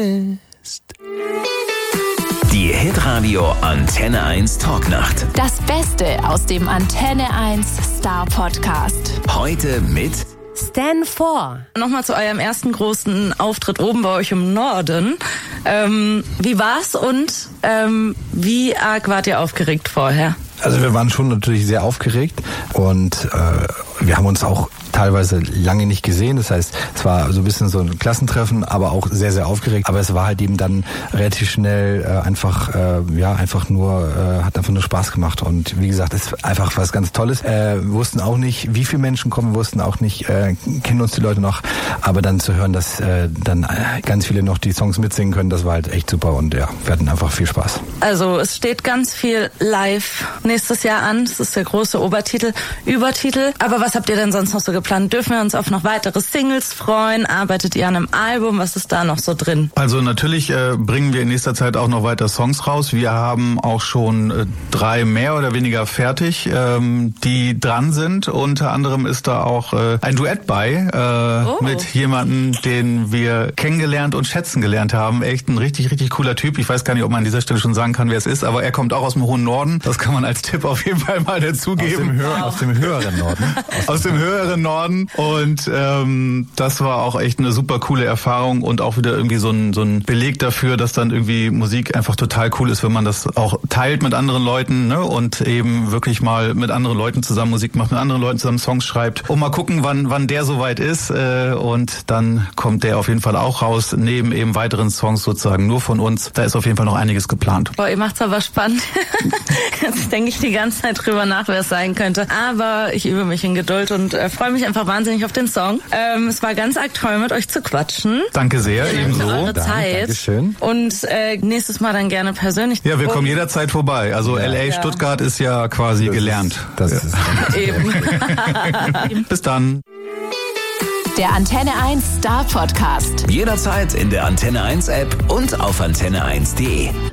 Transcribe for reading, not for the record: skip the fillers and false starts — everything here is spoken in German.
Die Hitradio Antenne 1 Talknacht. Das Beste aus dem Antenne 1 Star Podcast. Heute mit Stan 4. Nochmal zu eurem ersten großen Auftritt oben bei euch im Norden. Wie war's und wie arg wart ihr aufgeregt vorher? Also wir waren schon natürlich sehr aufgeregt und wir haben uns auch teilweise lange nicht gesehen. Das heißt, es war so ein bisschen so ein Klassentreffen, aber auch sehr, sehr aufgeregt. Aber es war halt eben dann relativ schnell hat einfach nur Spaß gemacht. Und wie gesagt, es ist einfach was ganz Tolles. Wir wussten auch nicht, wie viele Menschen kommen. Wir wussten auch nicht, kennen uns die Leute noch. Aber dann zu hören, dass dann ganz viele noch die Songs mitsingen können, das war halt echt super. Und ja, wir hatten einfach viel Spaß. Also es steht ganz viel live nächstes Jahr an. Das ist der große Übertitel. Aber was habt ihr denn sonst noch so geplant? Dürfen wir uns auf noch weitere Singles freuen? Arbeitet ihr an einem Album? Was ist da noch so drin? Also natürlich bringen wir in nächster Zeit auch noch weiter Songs raus. Wir haben auch schon 3 mehr oder weniger fertig, die dran sind. Unter anderem ist da auch ein Duett bei mit jemandem, den wir kennengelernt und schätzen gelernt haben. Echt ein richtig, richtig cooler Typ. Ich weiß gar nicht, ob man an dieser Stelle schon sagen kann, wer es ist, aber er kommt auch aus dem hohen Norden. Das kann man als Tipp auf jeden Fall mal dazugeben. Aus dem höheren Norden. Aus dem höheren Norden. Und das war auch echt eine super coole Erfahrung und auch wieder irgendwie so ein Beleg dafür, dass dann irgendwie Musik einfach total cool ist, wenn man das auch teilt mit anderen Leuten, ne? Und eben wirklich mal mit anderen Leuten zusammen Musik macht, mit anderen Leuten zusammen Songs schreibt und mal gucken, wann der soweit ist. Und dann kommt der auf jeden Fall auch raus, neben eben weiteren Songs sozusagen nur von uns. Da ist auf jeden Fall noch einiges geplant. Boah, ihr macht's aber spannend. Jetzt denke ich die ganze Zeit drüber nach, wer es sein könnte. Aber ich übe mich in Geduld und freue mich einfach wahnsinnig auf den Song. Es war ganz arg toll, mit euch zu quatschen. Danke sehr, ebenso. Eure Zeit. Dankeschön. Und nächstes Mal dann gerne persönlich. Ja, wir kommen jederzeit vorbei. Also LA, Stuttgart ist ja quasi gelernt. Das ist Eben. Bis dann. Der Antenne 1 Star Podcast. jederzeit in der Antenne 1 App und auf antenne1.de.